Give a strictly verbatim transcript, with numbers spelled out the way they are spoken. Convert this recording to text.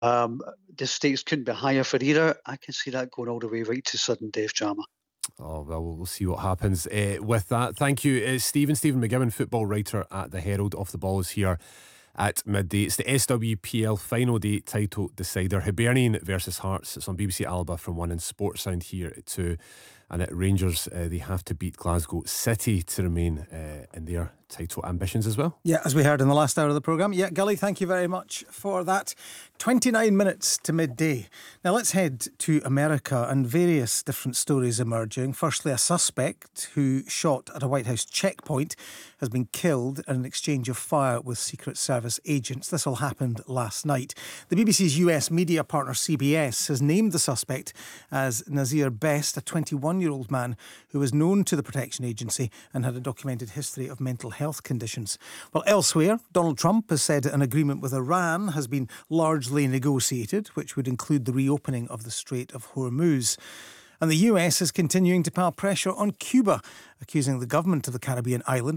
Um, the stakes couldn't be higher for either. I can see that going all the way right to sudden death drama. Oh, well, we'll see what happens uh, with that. Thank you. Uh, Stephen, Stephen McGibbon, football writer at the Herald. Off the Ball is here at midday. It's the S W P L final day title decider. Hibernian versus Hearts. It's on B B C Alba from one and Sportsound here at two. And at Rangers, uh, they have to beat Glasgow City to remain uh, in their title ambitions as well. Yeah, as we heard in the last hour of the programme. Yeah, Gully, thank you very much for that. twenty-nine minutes to midday. Now let's head to America, and various different stories emerging. Firstly, a suspect who shot at a White House checkpoint has been killed in an exchange of fire with Secret Service agents. This all happened last night. The B B C's U S media partner C B S has named the suspect as Nazir Best, a twenty-one-year-old man who was known to the Protection Agency and had a documented history of mental health conditions. Well, elsewhere, Donald Trump has said an agreement with Iran has been largely negotiated, which would include the reopening of the Strait of Hormuz. And the U S is continuing to pile pressure on Cuba, accusing the government of the Caribbean island